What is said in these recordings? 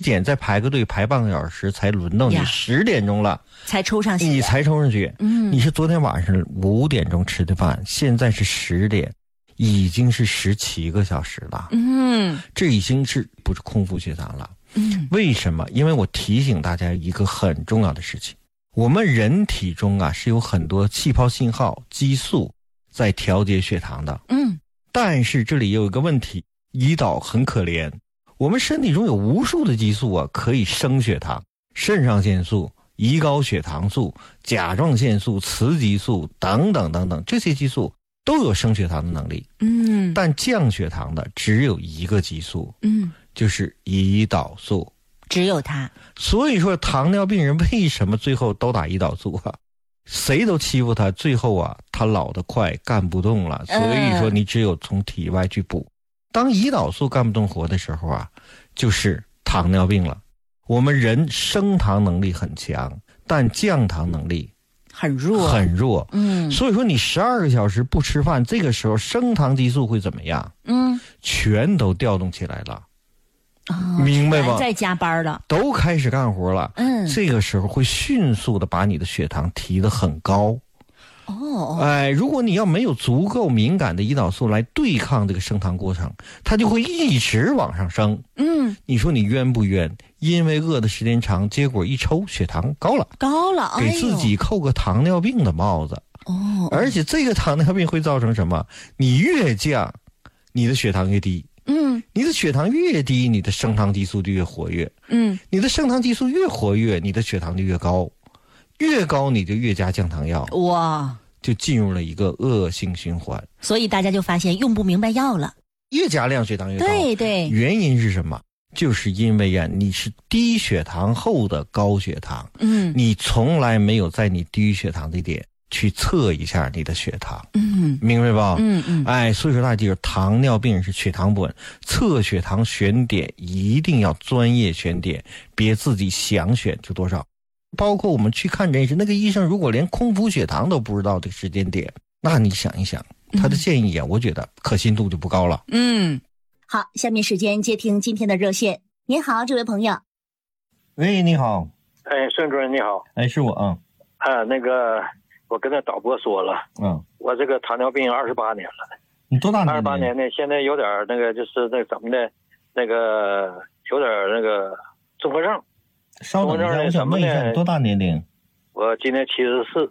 检再排个队排半个小时才轮到你10点钟了才抽上血， 你才抽上血。你是昨天晚上5点钟吃的饭，现在是10点，已经是17个小时了。这已经不是空腹血糖了。为什么？因为我提醒大家一个很重要的事情，我们人体中是有很多气泡信号激素在调节血糖的。但是这里有一个问题，胰岛很可怜，我们身体中有无数的激素可以升血糖，肾上腺素、胰高血糖素、甲状腺素、雌激素等等等等，这些激素都有升血糖的能力。但降血糖的只有一个激素，就是胰岛素， 只有它。所以说糖尿病人为什么最后都打胰岛素谁都欺负他，最后他老得快，干不动了。所以说你只有从体外去补。当胰岛素干不动活的时候就是糖尿病了。我们人升糖能力很强，但降糖能力很弱。 所以说你12个小时不吃饭，这个时候升糖激素会怎么样？全都调动起来了。明白吧？ 在加班了， 都开始干活了。这个时候会迅速的把你的血糖提得很高。如果你要没有足够敏感的胰岛素来对抗这个升糖过程，它就会一直往上升。你说你冤不冤？因为饿的时间长，结果一抽血糖高了，给自己扣个糖尿病的帽子。而且这个糖尿病会造成什么？你越降，你的血糖越低。你的血糖越低，你的升糖激素就越活跃。你的升糖激素越活跃，你的血糖就越高，越高你就越加降糖药。就进入了一个恶性循环。 所以大家就发现用不明白药了， 越加量血糖越高。 对， 原因是什么？就是因为你是低血糖后的高血糖。你从来没有在你低血糖的点去测一下你的血糖。明白吧？所以说大家记住，糖尿病是血糖不稳，测血糖选点一定要专业选点，别自己想选就多少。包括我们去看诊时，那个医生如果连空腹血糖都不知道这个时间点，那你想一想他的建议我觉得可信度就不高了。 好，下面时间接听今天的热线。您好，这位朋友。 喂，你好。 孙主任你好。 是我那个我跟他导播说了，我这个糖尿病28年了。 你多大年 ？28年呢，现在有点那个就是那怎么的，那个有点那个综合症。 稍等一下，我想问一下你多大年龄？ 我今年74。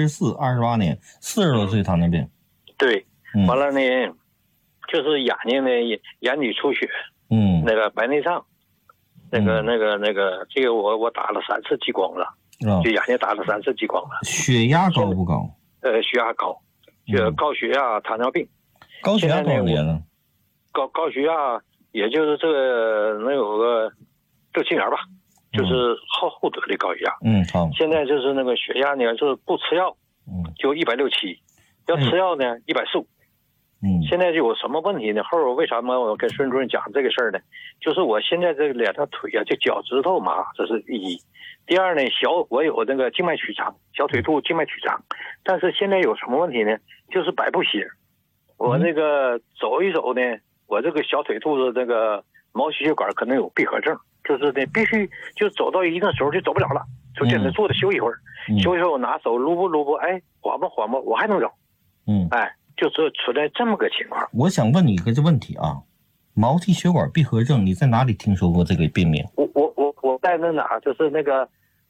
28年，40多岁糖尿病。 对，完了呢，就是眼睛呢眼底出血，那个白内障，那个这个我打了3次激光了，就眼睛打了3次激光了。 血压高不高？ 血压高，高血压糖尿病。 高血压多少年了？ 高血压也就是这个能有个6、7年吧。就是后得的高血压。 好。 现在就是那个血压呢，就是不吃药，就160，要吃药呢140。现在就有什么问题呢？后边为什么我跟孙主任讲这个事儿呢？就是我现在这两条腿就脚趾头麻，这是第一。第二呢，我有那个静脉曲张，小腿肚静脉曲张，但是现在有什么问题呢？就是摆不斜。我那个走一走呢，我这个小腿肚子这个毛细血管可能有闭合症。就是呢，必须就走到一定时候就走不了了，就在那坐着休息一会儿，休息后我拿手撸拨撸拨，缓吧缓吧，我还能走。就是处在这么个情况。 我想问你一个问题毛细血管闭合症，你在哪里听说过这个病名？ 我在那哪，就是那个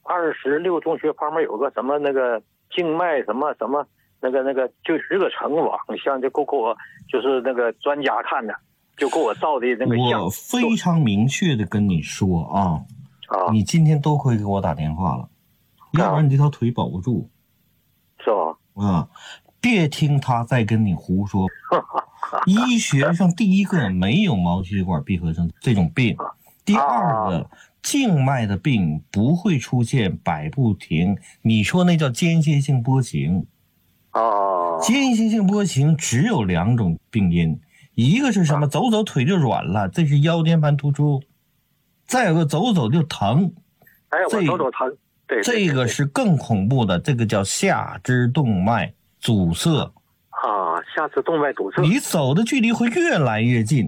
26中学旁边有个什么那个静脉什么那个就热成网，像就给我就是那个专家看的。就给我照的那个相。 我非常明确的跟你说你今天多亏给我打电话了，要不然你这条腿保不住。 是吧？ 别听他再跟你胡说。医学上第一个没有毛细血管闭合症这种病，第二个静脉的病不会出现摆不停，你说那叫间歇性波形。间歇性波形只有2种病因。一个是什么？走走腿就软了，这是腰间盘突出。再有个走走就疼。 我走走疼。对， 这个是更恐怖的，这个叫下肢动脉阻塞。 下肢动脉堵塞。 你走的距离会越来越近，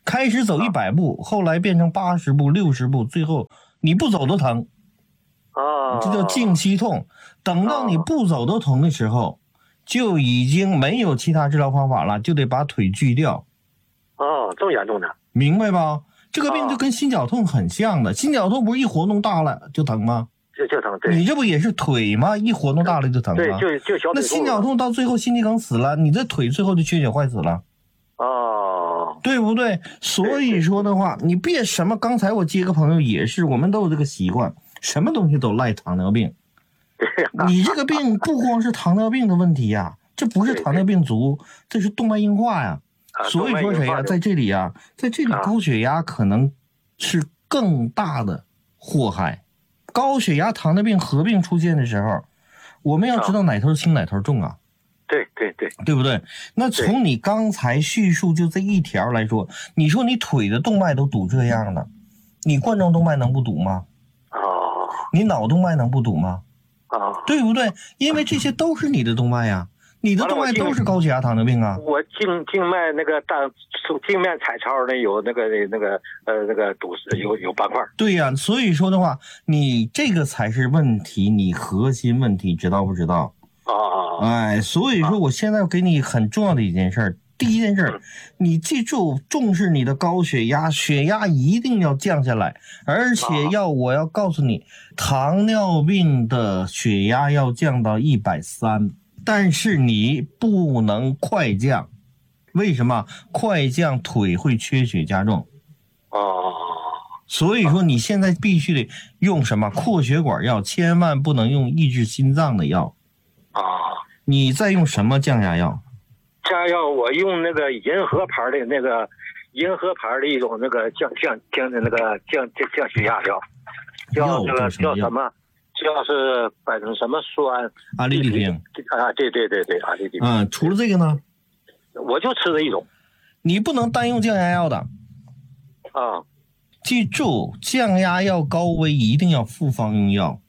开始走100步，后来变成80步、60步，最后你不走都疼。这叫静息痛。等到你不走都疼的时候，就已经没有其他治疗方法了，就得把腿锯掉。 这么严重的？ 明白吧？这个病就跟心绞痛很像的，心绞痛不是一活动大了就疼吗？ 就疼，对。 你这不也是腿吗？一活动大了就疼吗？ 对，就小腿。 那心绞痛到最后心肌梗死了，你这腿最后就缺血坏死了。对不对？所以说的话，你别什么，刚才我接个朋友也是，我们都有这个习惯，什么东西都赖糖尿病。你这个病不光是糖尿病的问题呀，这不是糖尿病足，这是动脉硬化呀。所以说谁呀，在这里高血压可能是更大的祸害。高血压糖尿病合并出现的时候，我们要知道哪头轻哪头重啊。对不对？那从你刚才叙述就这一条来说，你说你腿的动脉都堵这样了，你冠状动脉能不堵吗？你脑动脉能不堵吗？对不对？因为这些都是你的动脉呀，你的动脉都是高血压糖尿病啊。 我静脉那个静脉彩超呢有那个堵死，有斑块。对呀，所以说的话，你这个才是问题，你核心问题，知道不知道？所以说我现在要给你很重要的一件事。第一件事，你记住重视你的高血压，血压一定要降下来，而且我要告诉你，糖尿病的血压要降到130，但是你不能快降。为什么？快降腿会缺血加重。所以说你现在必须得用什么扩血管药，千万不能用抑制心脏的药。你在用什么降压药？ 降压药我用那个银河牌的一种那个降血压药，叫那个叫什么？叫是百分什么酸？ 阿利地平。 对，阿利地平。 除了这个呢？ 我就吃这一种。你不能单用降压药的。记住，降压药高危一定要复方用药。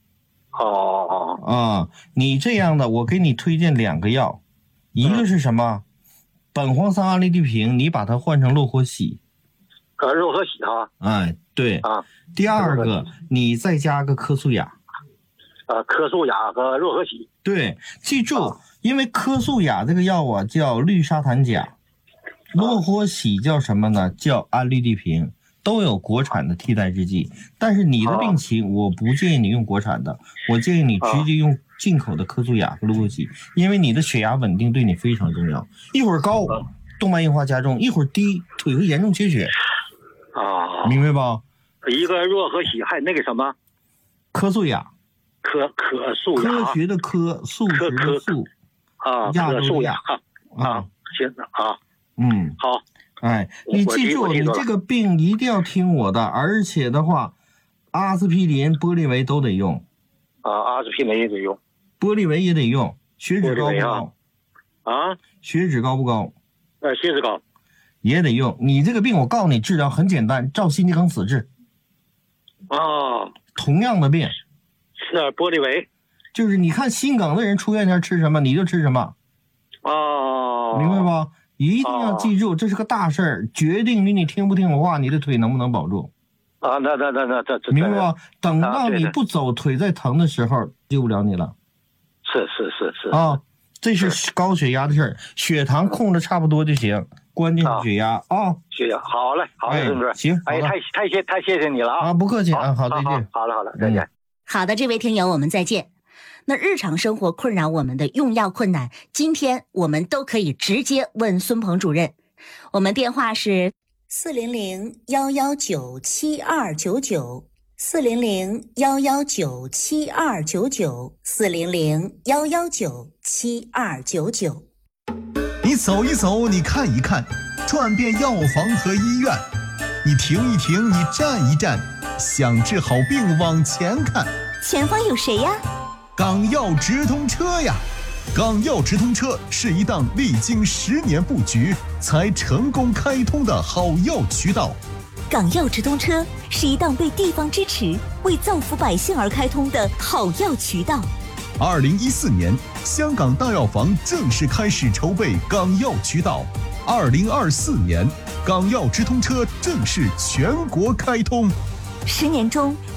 你这样的，我给你推荐2个药，一个是什么？苯磺酸阿利地平，你把它换成洛霍喜。 洛霍喜对。第二个，你再加个科素雅。 科素雅和洛霍喜。 对，记住，因为科素雅这个药叫氯沙坦钾，洛霍喜叫什么呢？叫阿利地平。都有国产的替代制剂，但是你的病情我不建议你用国产的，我建议你直接用进口的科素雅和洛霍喜，因为你的血压稳定对你非常重要。一会儿高，动脉硬化加重；一会儿低，腿会严重缺血。明白吧？ 一个洛霍喜，还有那个什么科素雅， 科素雅， 科学的科，素食的素， 科素雅行好。 你记住，你这个病一定要听我的，而且的话，阿司匹林、玻利维都得用。 阿司匹林也得用， 玻利维也得用。血脂高不高？血脂高不高？ 血脂高， 也得用。你这个病，我告诉你，治疗很简单，照心肌梗死治。同样的病， 是玻利维， 就是你看心梗的人出院前吃什么，你就吃什么。明白吧？一定要记住，这是个大事儿，决定于你听不听我话，你的腿能不能保住。 那明白吧？等到你不走，腿在疼的时候，救不了你了。 是这是高血压的事儿，血糖控制差不多就行，关键是血压血压。好嘞，孙主任， 行， 太谢谢你了不客气好，再见。 好了，再见。 好的，这位听友，我们再见。那日常生活困扰我们的用药困难，今天我们都可以直接问孙鹏主任。我们电话是400-119-7299 400-119-7299 400-119-7299。 你走一走，你看一看，转遍药房和医院，你停一停，你站一站，想治好病往前看。 前方有谁呀？ 港药直通车呀！港药直通车是一档历经10年布局才成功开通的好药渠道。 港药直通车是一档被地方支持、为造福百姓而开通的好药渠道。 2014年，香港大药房正式开始筹备港药渠道。 2024年，港药直通车正式全国开通。 10年中，